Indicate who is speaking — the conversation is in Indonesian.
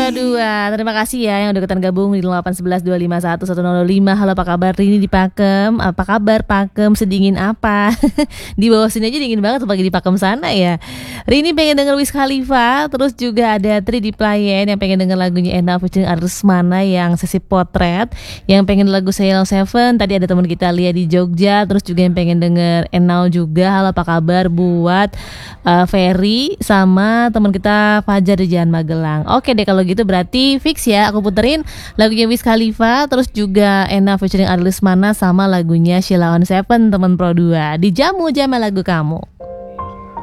Speaker 1: Pro 2. Terima kasih ya yang udah ikutan gabung di 811251105. Halo, apa kabar Rini di Pakem? Apa kabar Pakem? Sedingin apa? Di bawah sini aja dingin banget, apalagi di Pakem sana ya. Rini pengen denger Wiz Khalifa. Terus juga ada Tri di Playen yang pengen denger lagunya Ena featuring Arsmana yang sesi potret. Yang pengen lagu Sail Seven. Tadi ada teman kita Lia di Jogja. Terus juga yang pengen denger Enau juga. Halo, apa kabar buat Ferry sama teman kita Fajar di Jalan Magelang. Oke deh, kalau gitu berarti fix ya, aku puterin lagunya Wiz Khalifa, terus juga Ena featuring Arsmana sama lagunya Sheila on Seven teman Pro 2 di Jamu Jama Lagu Kamu.